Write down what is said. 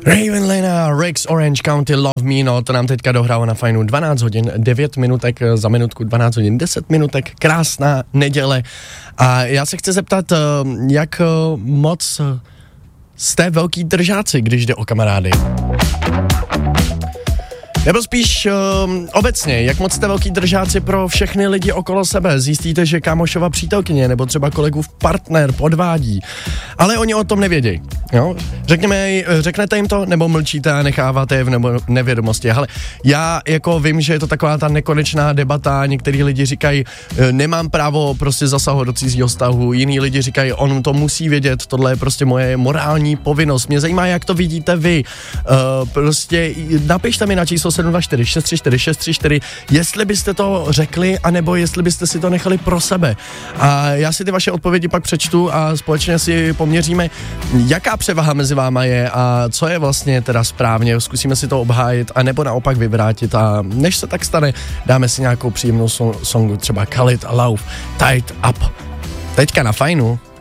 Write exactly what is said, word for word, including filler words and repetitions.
Raven Lena, Rex Orange County Love Me, no to nám teďka dohrálo na fajnu dvanáct hodin, devět minutek, za minutku dvanáct hodin, deset minutek, krásná neděle. A já se chci zeptat, jak moc jste velký držáci, když jde o kamarády? Nebo spíš uh, obecně, jak moc jste velký držáci pro všechny lidi okolo sebe. Zjistíte, že kámošova přítelkyně nebo třeba kolegův partner podvádí, ale oni o tom nevědějí. Jo? Řekněme, řeknete jim to, nebo mlčíte a necháváte je v nebo nevědomosti. Ale já jako vím, že je to taková ta nekonečná debata, některý lidi říkají, nemám právo prostě zasahovat do cizího vztahu, jiní lidi říkají, on to musí vědět, tohle je prostě moje morální povinnost. Mě zajímá, jak to vidíte vy. Uh, prostě napište mi na číslo sedm dva čtyři šest tři čtyři šest tři čtyři, jestli byste to řekli, anebo jestli byste si to nechali pro sebe. A já si ty vaše odpovědi pak přečtu a společně si poměříme, jaká převaha mezi váma je a co je vlastně teda správně. Zkusíme si to obhájit, anebo naopak vyvrátit. A než se tak stane, dáme si nějakou příjemnou songu, třeba Khalid a Lauf, Tied Up. Teďka na fajnu.